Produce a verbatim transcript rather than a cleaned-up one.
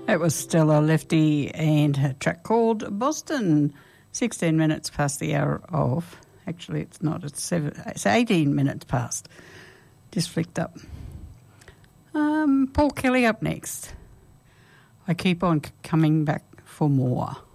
It was Stella Lefty and her track called Boston. sixteen minutes past the hour of... Actually, it's not. It's seven. It's eighteen minutes past. Just flicked up. Um, Paul Kelly up next. I keep on c- coming back for more.